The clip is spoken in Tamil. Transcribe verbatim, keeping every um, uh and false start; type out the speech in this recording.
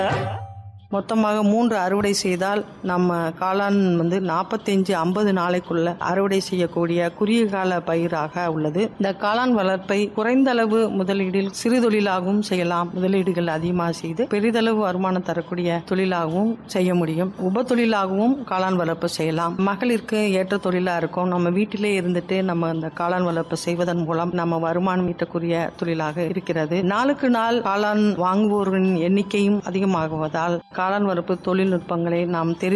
மொத்தமாக மூன்று அறுவடை செய்தால் நம்ம காளான் வந்து நாற்பத்தஞ்சு ஐம்பது நாளைக்குள்ள அறுவடை செய்யக்கூடிய குறுகிய கால பயிராக உள்ளது. இந்த காளான் வளர்ப்பை குறைந்த அளவு முதலீடில் சிறு தொழிலாகவும் செய்யலாம். முதலீடுகள் அதிகமாக செய்து பெரிதளவு வருமானம் தரக்கூடிய தொழிலாகவும் செய்ய முடியும். உப தொழிலாகவும் காளான் வளர்ப்பு செய்யலாம். மகளிருக்கு ஏற்ற தொழிலா இருக்கும். நம்ம வீட்டிலே இருந்துட்டு நம்ம இந்த காளான் வளர்ப்பு செய்வதன் மூலம் நம்ம வருமானம் ஈட்டக்கூடிய தொழிலாக இருக்கிறது. நாளுக்கு நாள் காளான் வாங்குவோரின் எண்ணிக்கையும் அதிகமாகுவதால் காளான் வளர்ப்பு தொழில்நுட்பங்களை நாம் தெரிந்து